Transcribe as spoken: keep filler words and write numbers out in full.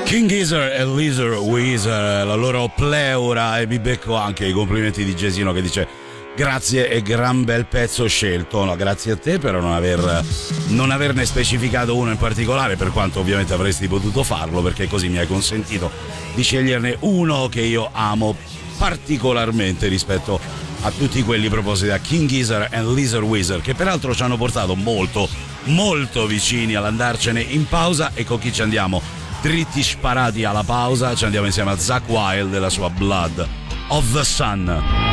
King Gizzard e Lizard Wizard, la loro pleura, e mi becco anche i complimenti di Gesino che dice grazie e gran bel pezzo scelto. No, grazie a te per non aver non averne specificato uno in particolare, per quanto ovviamente avresti potuto farlo, perché così mi hai consentito di sceglierne uno che io amo particolarmente rispetto a tutti quelli proposti da King Gizzard e Lizard Wizard, che peraltro ci hanno portato molto molto vicini all'andarcene in pausa. E con chi ci andiamo dritti sparati alla pausa? Ci andiamo insieme a Zakk Wylde e la sua Blood of the Sun.